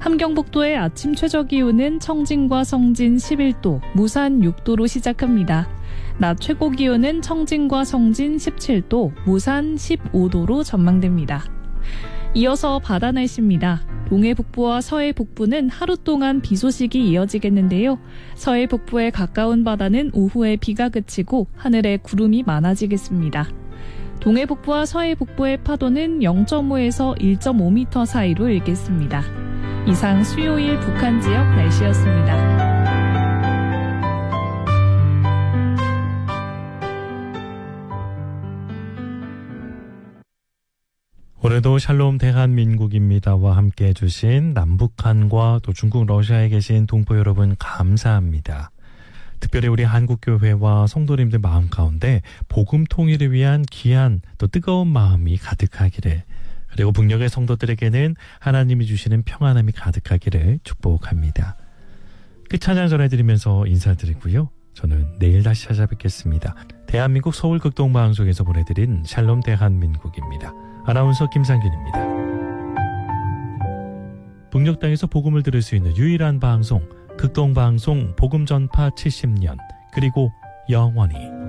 함경북도의 아침 최저기온은 청진과 성진 11도, 무산 6도로 시작합니다. 낮 최고기온은 청진과 성진 17도, 무산 15도로 전망됩니다. 이어서 바다 날씨입니다. 동해 북부와 서해 북부는 하루 동안 비 소식이 이어지겠는데요. 서해 북부에 가까운 바다는 오후에 비가 그치고 하늘에 구름이 많아지겠습니다. 동해 북부와 서해 북부의 파도는 0.5에서 1.5m 사이로 일겠습니다. 이상 수요일 북한 지역 날씨였습니다. 오늘도 샬롬 대한민국입니다와 함께 해주신 남북한과 또 중국 러시아에 계신 동포 여러분 감사합니다. 특별히 우리 한국교회와 성도님들 마음 가운데 복음 통일을 위한 귀한 또 뜨거운 마음이 가득하기를, 그리고 북녘의 성도들에게는 하나님이 주시는 평안함이 가득하기를 축복합니다. 끝 찬양 전해드리면서 인사드리고요. 저는 내일 다시 찾아뵙겠습니다. 대한민국 서울극동방송에서 보내드린 샬롬 대한민국입니다. 아나운서 김상균입니다. 북녘 땅에서 복음을 들을 수 있는 유일한 방송, 극동방송 복음전파 70년, 그리고 영원히.